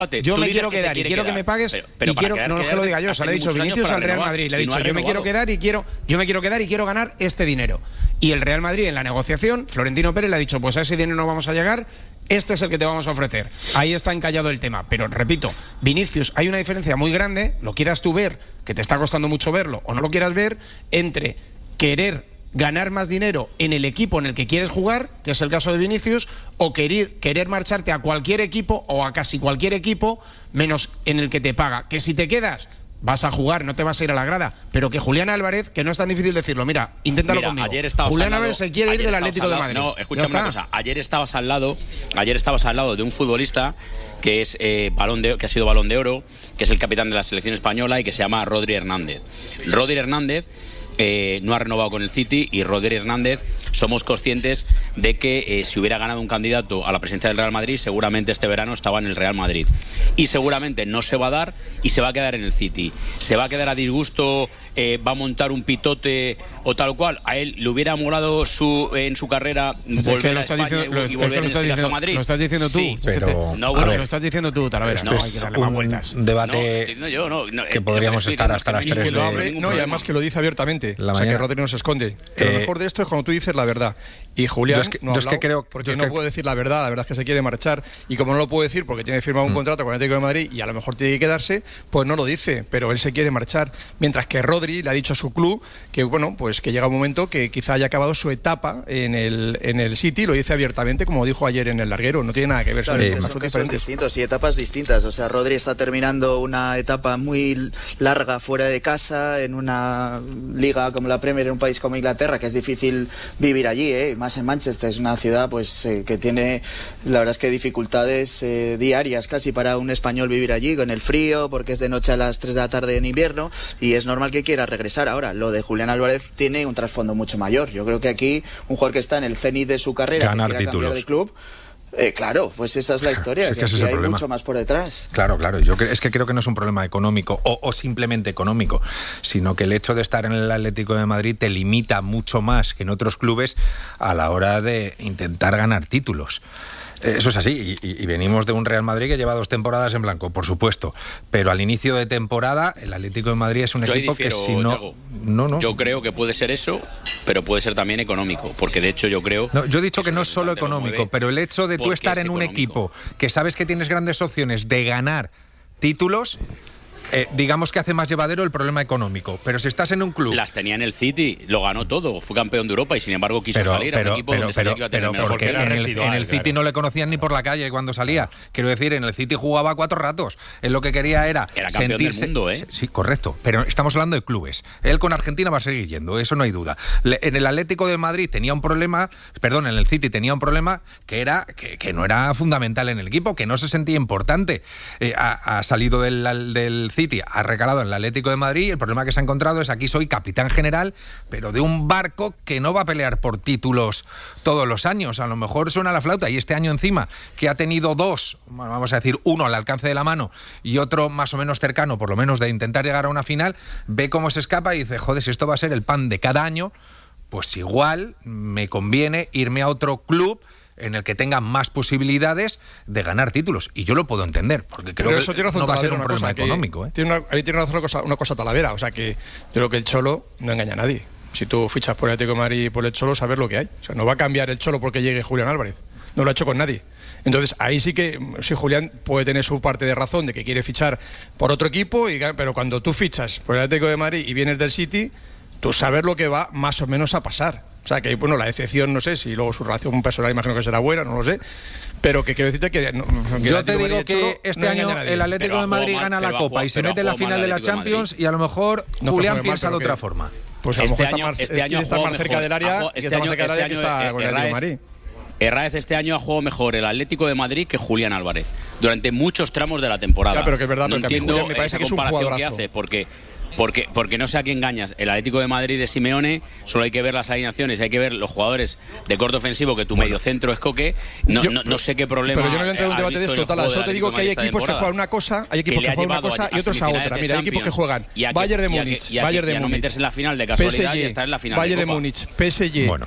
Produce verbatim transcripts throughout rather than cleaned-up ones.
Yo me quiero quedar y quiero que me pagues pero, pero y quiero quedar, no es que lo diga yo, se lo he dicho Vinicius al Real Madrid, le he dicho yo me quiero quedar y quiero yo me quiero quedar y quiero ganar este dinero. Y el Real Madrid en la negociación, Florentino Pérez le ha dicho, pues a ese dinero no vamos a llegar, este es el que te vamos a ofrecer. Ahí está encallado el tema, pero repito, Vinicius, hay una diferencia muy grande, lo quieras tú ver, que te está costando mucho verlo, o no lo quieras ver, entre querer ganar más dinero en el equipo en el que quieres jugar, que es el caso de Vinicius, o querer, querer marcharte a cualquier equipo o a casi cualquier equipo menos en el que te paga. Que si te quedas, vas a jugar, no te vas a ir a la grada, pero que Julián Álvarez, que no es tan difícil decirlo, mira, inténtalo mira, conmigo. Ayer Julián lado, Álvarez se quiere ir del Atlético de Madrid. No, escúchame una cosa, ayer estabas al lado, ayer estabas al lado de un futbolista que es eh, balón de, que ha sido Balón de Oro, que es el capitán de la selección española y que se llama Rodri Hernández. Rodri Hernández Eh, no ha renovado con el City y Rodri Hernández somos conscientes de que eh, si hubiera ganado un candidato a la presidencia del Real Madrid seguramente este verano estaba en el Real Madrid y seguramente no se va a dar y se va a quedar en el City. Se va a quedar a disgusto, eh, va a montar un pitote o tal cual. A él le hubiera molado su, en su carrera es volver que lo a España diciendo, lo, y volver es que lo en este caso diciendo, a Madrid. Lo estás diciendo tú. Sí, pero te, no, bueno, ver, lo estás diciendo tú, Talavera. No, hay que darle más vueltas. Un debate no, yo, no, no, que eh, podríamos no estar hasta las tres que lo de... abre, no, y además que lo dice abiertamente. La o sea, mañana. que Rodri no se esconde. Pero Eh, lo mejor de esto es cuando tú dices la verdad. Y Julián yo es que, no ha yo es que hablado creo, porque yo no es que... puede decir la verdad. La verdad es que se quiere marchar. Y como no lo puede decir porque tiene firmado un mm. contrato con el Atlético de Madrid y a lo mejor tiene que quedarse, pues no lo dice. Pero él se quiere marchar. Mientras que Rodri le ha dicho a su club que, bueno, pues que llega un momento que quizá haya acabado su etapa en el, en el City. Lo dice abiertamente, como dijo ayer en el larguero. No tiene nada que ver. Claro, son, es que son casos distintos y etapas distintas. O sea, Rodri está terminando una etapa muy larga fuera de casa, en una liga como la Premier, en un país como Inglaterra, que es difícil vivir allí, ¿eh? Más en Manchester, es una ciudad pues eh, que tiene, la verdad es que dificultades eh, diarias casi para un español vivir allí, con el frío, porque es de noche a las tres de la tarde en invierno, y es normal que quiera regresar. Ahora, lo de Julián Álvarez tiene un trasfondo mucho mayor. Yo creo que aquí, un jugador que está en el cenit de su carrera, ganar que quiera títulos. cambiar de club, Eh, claro, pues esa es la historia, Es que, que ese aquí es el hay problema. mucho más por detrás. Claro, claro. Yo cre- es que creo que no es un problema económico o, o simplemente económico, sino que el hecho de estar en el Atlético de Madrid te limita mucho más que en otros clubes a la hora de intentar ganar títulos. Eso es así, y, y venimos de un Real Madrid que lleva dos temporadas en blanco, por supuesto, pero al inicio de temporada el Atlético de Madrid es un Yo equipo difiero, que si no, Yago. no, no. Yo creo que puede ser eso, pero puede ser también económico, porque de hecho yo creo... No, yo he dicho que no es eso solo te lo económico, mueve pero el hecho de tú porque estar es en un económico. equipo que sabes que tienes grandes opciones de ganar títulos, eh, digamos que hace más llevadero el problema económico. Pero si estás en un club... Las tenía en el City, lo ganó todo, fue campeón de Europa y sin embargo quiso pero, salir a pero, un equipo pero, donde sabía pero, que iba a tener pero menos porque en oportunidades. el, residual, en el City claro. no le conocían ni por la calle cuando salía. Quiero decir, en el City jugaba cuatro ratos. Él lo que quería era, Era campeón del sentirse... mundo, ¿eh? Sí, correcto. Pero estamos hablando de clubes. Él con Argentina va a seguir yendo, eso no hay duda. Le, en el Atlético de Madrid tenía un problema, perdón, en el City tenía un problema que era que, que no era fundamental en el equipo, que no se sentía importante. Eh, ha, ha salido del, del City, ha recalado en el Atlético de Madrid. El problema que se ha encontrado es aquí soy capitán general, pero de un barco que no va a pelear por títulos todos los años. A lo mejor suena la flauta y este año encima, que ha tenido dos, bueno, vamos a decir uno al alcance de la mano y otro más o menos cercano, por lo menos de intentar llegar a una final, ve cómo se escapa y dice, joder, si esto va a ser el pan de cada año, pues igual me conviene irme a otro club en el que tenga más posibilidades de ganar títulos. Y yo lo puedo entender, porque creo Pero que eso tiene razón no va a ser Talavera, un una problema cosa, que económico. ¿eh? Tiene una, ahí tiene razón una cosa, una cosa Talavera, o sea que yo creo que el Cholo no engaña a nadie. Si tú fichas por el Atlético de Madrid y por el Cholo, sabes lo que hay. O sea, no va a cambiar el Cholo porque llegue Julián Álvarez. No lo ha hecho con nadie. Entonces, ahí sí que sí, Julián puede tener su parte de razón de que quiere fichar por otro equipo, y, pero cuando tú fichas por el Atlético de Madrid y vienes del City, tú sabes lo que va más o menos a pasar. O sea, que bueno, la decepción, no sé, si luego su relación personal imagino que será buena, no lo sé, pero que quiero decirte que... No, que Yo te digo que Cholo este no año engaña a nadie. el Atlético de Madrid mal, gana la pero Copa ha y se jugado- mete en la pero ha final de la jugado mal el Champions Atlético y a lo mejor No, Julián pero piensa mal, de pero otra que- forma. Pues a lo Este mejor año, está más, este eh, año quiere ha estar jugado más cerca mejor. del Ha área, jugado- que este está más año- cerca del este área que año, está eh, con el Atlético de Herráez- Madrid. Herráez este año ha jugado mejor el Atlético de Madrid que Julián Álvarez durante muchos tramos de la temporada. Ya, pero que es verdad, no porque a mí entiendo Julián me parece esa que es un comparación que jugadorazo. hace, porque Porque, porque no sé a quién engañas. El Atlético de Madrid de Simeone, solo hay que ver las alineaciones, hay que ver los jugadores de corte ofensivo, que tu bueno. mediocentro es Coque. No, yo, no, no sé qué problema. Pero yo no voy a entrar en un debate de esto, Tala. Solo te digo que hay equipos que juegan una cosa, hay equipos que, que juegan una cosa y otros a otra. Mira, hay equipos que juegan Bayern de Múnich, Bayern de Múnich, no meterse en la final de casualidad y estar en la final Bayern de de Copa. Múnich, P S G. Bueno.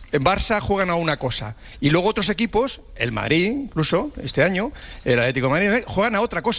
el Barça juegan a una cosa y luego otros equipos, el Madrid incluso este año, el Atlético de Madrid, juegan a otra cosa.